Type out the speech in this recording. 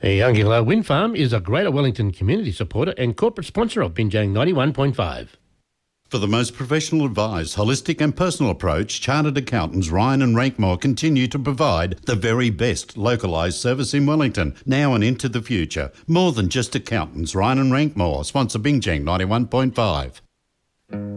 Youngilla Wind Farm is a Greater Wellington community supporter and corporate sponsor of Binjang 91.5. For the most professional advice, holistic and personal approach, Chartered Accountants Ryan and Rankmore continue to provide the very best localised service in Wellington, now and into the future. More than just accountants, Ryan and Rankmore sponsor Binjang 91.5.